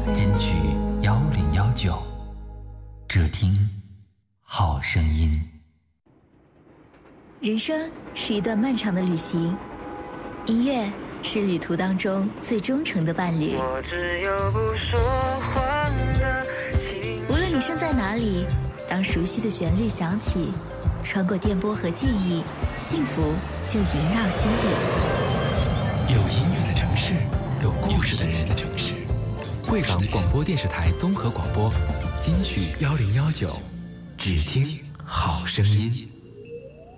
金曲1019，只听好声音。 人生是一段漫长的旅行，音乐是旅途当中最忠诚的伴侣。 我只有不说谎的情。 无论你身在哪里，当熟悉的旋律响起，穿过电波和记忆，幸福就萦绕心底。 有音乐的城市，有故事的人的城市。贵港广播电视台综合广播，金曲1019，只听好声音。